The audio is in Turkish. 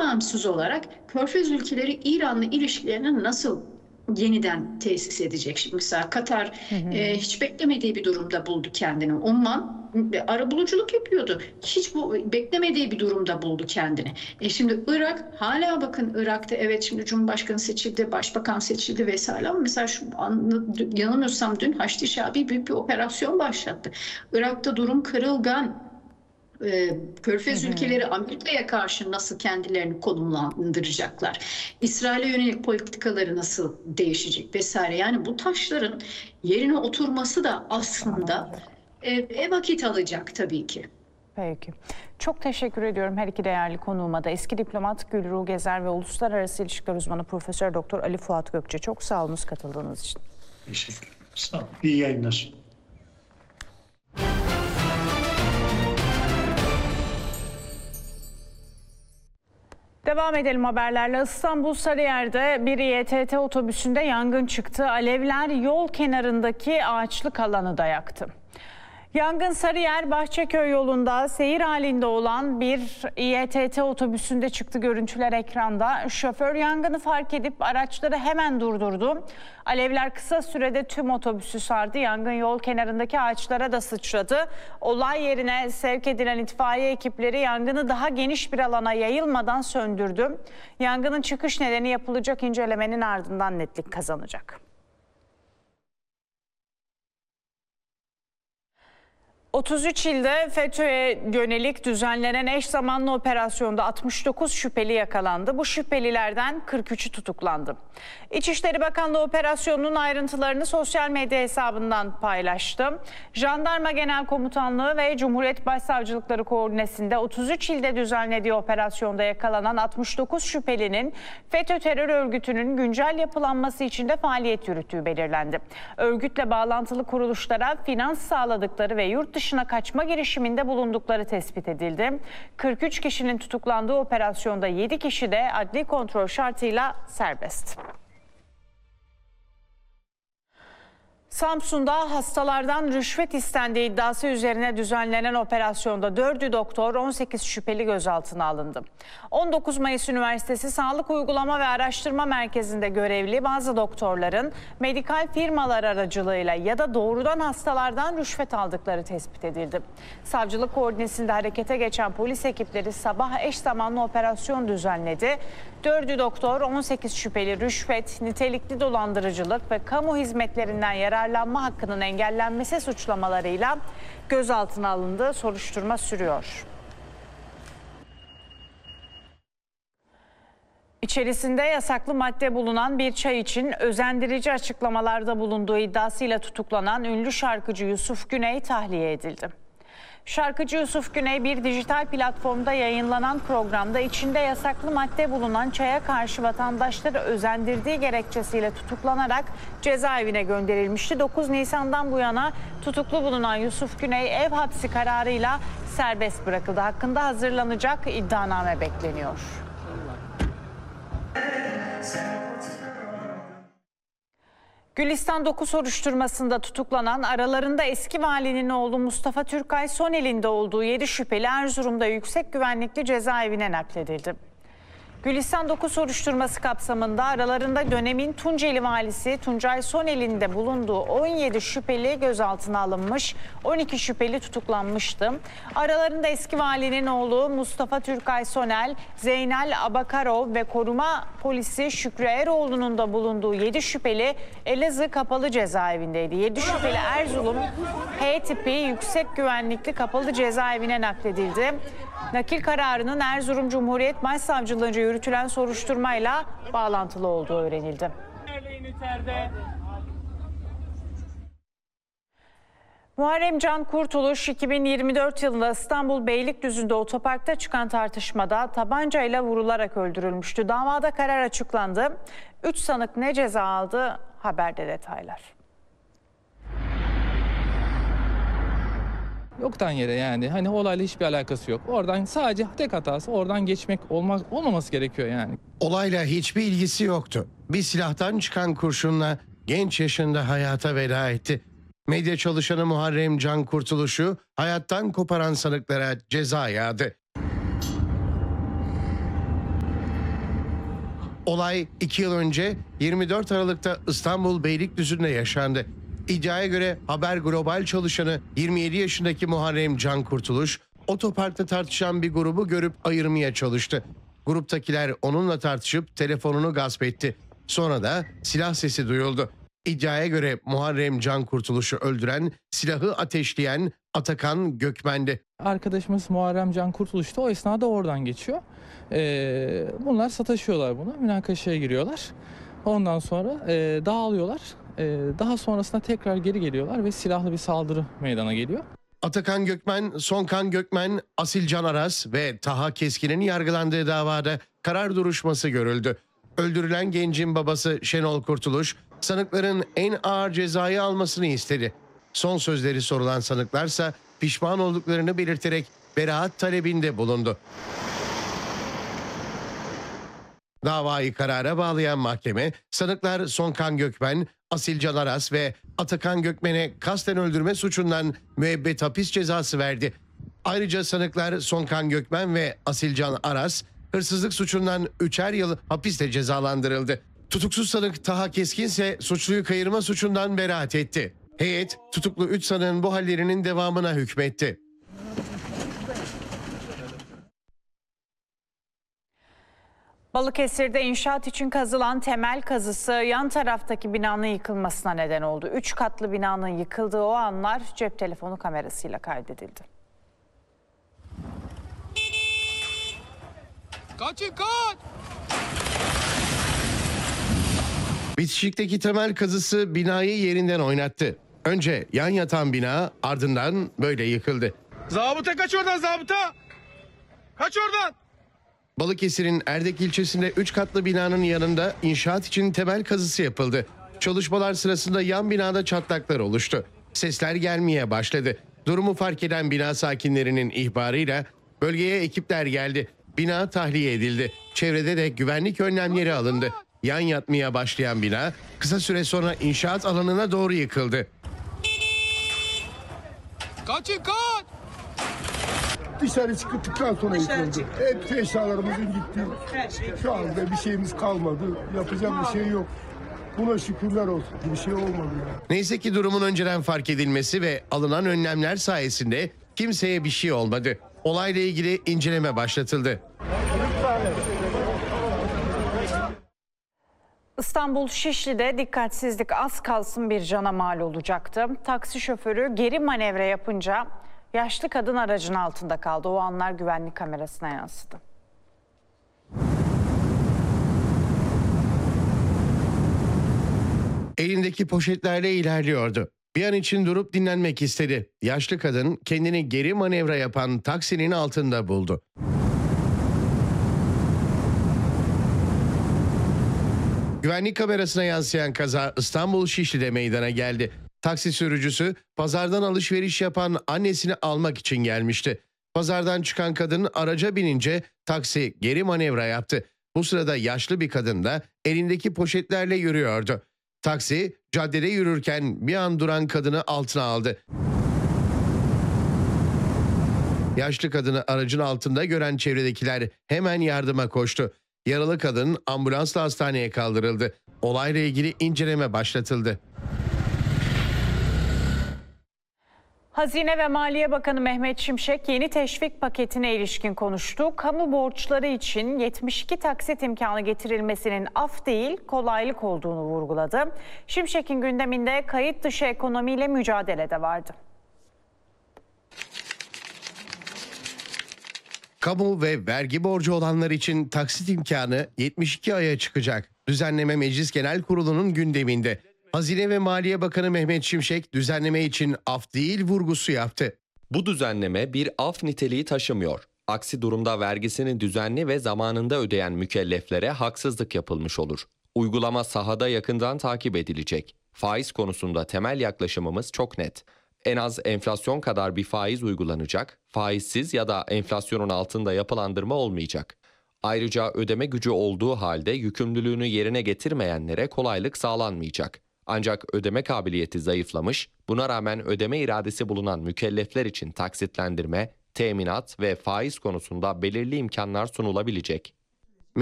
bağımsız olarak Körfez ülkeleri İran'la ilişkilerini nasıl yeniden tesis edecek? Şimdi mesela Katar hiç beklemediği bir durumda buldu kendini. Oman arabuluculuk yapıyordu. Hiç beklemediği bir durumda buldu kendini. Şimdi Irak, hala bakın Irak'ta evet şimdi Cumhurbaşkanı seçildi, Başbakan seçildi vesaire, ama mesela yanılmıyorsam dün Haçlı Şabi büyük bir operasyon başlattı. Irak'ta durum kırılgan. Körfez ülkeleri Amerika'ya karşı nasıl kendilerini konumlandıracaklar? İsrail'e yönelik politikaları nasıl değişecek vesaire. Yani bu taşların yerine oturması da aslında vakit alacak tabii ki. Peki. Çok teşekkür ediyorum her iki değerli konuğuma da. Eski diplomat Gülruh Gezer ve Uluslararası İlişkiler Uzmanı Profesör Doktor Ali Fuat Gökçe. Çok sağ olunuz katıldığınız için. Teşekkürler. Sağ olun. İyi yayınlar. Devam edelim haberlerle. İstanbul Sarıyer'de bir İETT otobüsünde yangın çıktı. Alevler yol kenarındaki ağaçlık alanı da yaktı. Yangın Sarıyer Bahçeköy yolunda seyir halinde olan bir İETT otobüsünde çıktı. Görüntüler ekranda. Şoför yangını fark edip araçları hemen durdurdu. Alevler kısa sürede tüm otobüsü sardı. Yangın yol kenarındaki ağaçlara da sıçradı. Olay yerine sevk edilen itfaiye ekipleri yangını daha geniş bir alana yayılmadan söndürdü. Yangının çıkış nedeni yapılacak incelemenin ardından netlik kazanacak. 33 ilde FETÖ'ye yönelik düzenlenen eş zamanlı operasyonda 69 şüpheli yakalandı. Bu şüphelilerden 43'ü tutuklandı. İçişleri Bakanlığı operasyonun ayrıntılarını sosyal medya hesabından paylaştı. Jandarma Genel Komutanlığı ve Cumhuriyet Başsavcılıkları koordinesinde 33 ilde düzenlediği operasyonda yakalanan 69 şüphelinin FETÖ terör örgütünün güncel yapılanması için de faaliyet yürüttüğü belirlendi. Örgütle bağlantılı kuruluşlara finans sağladıkları ve yurt dışına kaçma girişiminde bulundukları tespit edildi. 43 kişinin tutuklandığı operasyonda 7 kişi de adli kontrol şartıyla serbest. Samsun'da hastalardan rüşvet istendiği iddiası üzerine düzenlenen operasyonda 4'ü doktor, 18 şüpheli gözaltına alındı. 19 Mayıs Üniversitesi Sağlık Uygulama ve Araştırma Merkezi'nde görevli bazı doktorların medikal firmalar aracılığıyla ya da doğrudan hastalardan rüşvet aldıkları tespit edildi. Savcılık koordinesinde harekete geçen polis ekipleri sabah eş zamanlı operasyon düzenledi. 4'ü doktor, 18 şüpheli rüşvet, nitelikli dolandırıcılık ve kamu hizmetlerinden yararlanma hakkının engellenmesi suçlamalarıyla gözaltına alındı. Soruşturma sürüyor. İçerisinde yasaklı madde bulunan bir çay için özendirici açıklamalarda bulunduğu iddiasıyla tutuklanan ünlü şarkıcı Yusuf Güney tahliye edildi. Şarkıcı Yusuf Güney bir dijital platformda yayınlanan programda içinde yasaklı madde bulunan çaya karşı vatandaşları özendirdiği gerekçesiyle tutuklanarak cezaevine gönderilmişti. 9 Nisan'dan bu yana tutuklu bulunan Yusuf Güney ev hapsi kararıyla serbest bırakıldı. Hakkında hazırlanacak iddianame bekleniyor. Gülistan 9 soruşturmasında tutuklanan, aralarında eski valinin oğlu Mustafa Türkay Sonel'in de olduğu 7 şüpheli Erzurum'da yüksek güvenlikli cezaevine nakledildi. Gülistan 9 soruşturması kapsamında aralarında dönemin Tunceli valisi Tuncay Sonel'in de bulunduğu 17 şüpheli gözaltına alınmış, 12 şüpheli tutuklanmıştı. Aralarında eski valinin oğlu Mustafa Türkay Sonel, Zeynel Abakarov ve koruma polisi Şükrü Eroğlu'nun da bulunduğu 7 şüpheli Elazığ Kapalı Cezaevindeydi. 7 şüpheli Erzurum H tipi yüksek güvenlikli kapalı cezaevine nakledildi. Nakil kararının Erzurum Cumhuriyet Başsavcılığınca yürütülen soruşturmayla bağlantılı olduğu öğrenildi. Muharrem Can Kurtuluş 2024 yılında İstanbul Beylikdüzü'nde otoparkta çıkan tartışmada tabancayla vurularak öldürülmüştü. Davada karar açıklandı. 3 sanık ne ceza aldı? Haberde detaylar. Yoktan yere, yani hani olayla hiçbir alakası yok. Oradan sadece tek hatası oradan geçmek olmaması gerekiyor yani. Olayla hiçbir ilgisi yoktu. Bir silahtan çıkan kurşunla genç yaşında hayata veda etti. Medya çalışanı Muharrem Can Kurtuluş'u hayattan koparan sanıklara ceza yağdı. Olay 2 yıl önce 24 Aralık'ta İstanbul Beylikdüzü'nde yaşandı. İddiaya göre Haber Global çalışanı 27 yaşındaki Muharrem Can Kurtuluş, otoparkta tartışan bir grubu görüp ayırmaya çalıştı. Gruptakiler onunla tartışıp telefonunu gasp etti. Sonra da silah sesi duyuldu. İddiaya göre Muharrem Can Kurtuluş'u öldüren, silahı ateşleyen Atakan Gökmen'di. Arkadaşımız Muharrem Can Kurtuluş da o esnada oradan geçiyor. Bunlar sataşıyorlar buna. Münakaşaya giriyorlar. Ondan sonra dağılıyorlar. Daha sonrasında tekrar geri geliyorlar ve silahlı bir saldırı meydana geliyor. Atakan Gökmen, Sonkan Gökmen, Asilcan Aras ve Taha Keskin'in yargılandığı davada karar duruşması görüldü. Öldürülen gencin babası Şenol Kurtuluş, sanıkların en ağır cezayı almasını istedi. Son sözleri sorulan sanıklarsa pişman olduklarını belirterek beraat talebinde bulundu. Davayı karara bağlayan mahkeme, sanıklar Sonkan Gökmen, Asilcan Aras ve Atakan Gökmen'e kasten öldürme suçundan müebbet hapis cezası verdi. Ayrıca sanıklar Sonkan Gökmen ve Asilcan Aras, hırsızlık suçundan 3'er yıl hapiste cezalandırıldı. Tutuksuz sanık Taha Keskin ise suçluyu kayırma suçundan beraat etti. Heyet, tutuklu 3 sanığın bu hallerinin devamına hükmetti. Balıkesir'de inşaat için kazılan temel kazısı yan taraftaki binanın yıkılmasına neden oldu. 3 katlı binanın yıkıldığı o anlar cep telefonu kamerasıyla kaydedildi. Kaçın kaç! Bitişikteki temel kazısı binayı yerinden oynattı. Önce yan yatan bina, ardından böyle yıkıldı. Zabıta kaç oradan zabıta! Kaç oradan! Balıkesir'in Erdek ilçesinde 3 katlı binanın yanında inşaat için temel kazısı yapıldı. Çalışmalar sırasında yan binada çatlaklar oluştu. Sesler gelmeye başladı. Durumu fark eden bina sakinlerinin ihbarıyla bölgeye ekipler geldi. Bina tahliye edildi. Çevrede de güvenlik önlemleri alındı. Yan yatmaya başlayan bina kısa süre sonra inşaat alanına doğru yıkıldı. Kaçın kaç! Dışarı çıktıktan sonra yıkıldı. Hep eşyalarımızın gitti. Şu anda bir şeyimiz kalmadı. Yapacak bir şey yok. Buna şükürler olsun. Bir şey olmadı yani. Neyse ki durumun önceden fark edilmesi ve alınan önlemler sayesinde kimseye bir şey olmadı. Olayla ilgili inceleme başlatıldı. İstanbul Şişli'de dikkatsizlik az kalsın bir cana mal olacaktı. Taksi şoförü geri manevra yapınca yaşlı kadın aracın altında kaldı. O anlar güvenlik kamerasına yansıdı. Elindeki poşetlerle ilerliyordu. Bir an için durup dinlenmek istedi. Yaşlı kadın kendini geri manevra yapan taksinin altında buldu. Güvenlik kamerasına yansıyan kaza İstanbul Şişli'de meydana geldi. Taksi sürücüsü pazardan alışveriş yapan annesini almak için gelmişti. Pazardan çıkan kadın araca binince taksi geri manevra yaptı. Bu sırada yaşlı bir kadın da elindeki poşetlerle yürüyordu. Taksi caddede yürürken bir an duran kadını altına aldı. Yaşlı kadını aracın altında gören çevredekiler hemen yardıma koştu. Yaralı kadın ambulansla hastaneye kaldırıldı. Olayla ilgili inceleme başlatıldı. Hazine ve Maliye Bakanı Mehmet Şimşek yeni teşvik paketine ilişkin konuştu. Kamu borçları için 72 taksit imkanı getirilmesinin af değil, kolaylık olduğunu vurguladı. Şimşek'in gündeminde kayıt dışı ekonomiyle mücadele de vardı. Kamu ve vergi borcu olanlar için taksit imkanı 72 aya çıkacak. Düzenleme Meclis Genel Kurulu'nun gündeminde. Hazine ve Maliye Bakanı Mehmet Şimşek düzenleme için af değil vurgusu yaptı. Bu düzenleme bir af niteliği taşımıyor. Aksi durumda vergisini düzenli ve zamanında ödeyen mükelleflere haksızlık yapılmış olur. Uygulama sahada yakından takip edilecek. Faiz konusunda temel yaklaşımımız çok net. En az enflasyon kadar bir faiz uygulanacak, faizsiz ya da enflasyonun altında yapılandırma olmayacak. Ayrıca ödeme gücü olduğu halde yükümlülüğünü yerine getirmeyenlere kolaylık sağlanmayacak. Ancak ödeme kabiliyeti zayıflamış, buna rağmen ödeme iradesi bulunan mükellefler için taksitlendirme, teminat ve faiz konusunda belirli imkanlar sunulabilecek.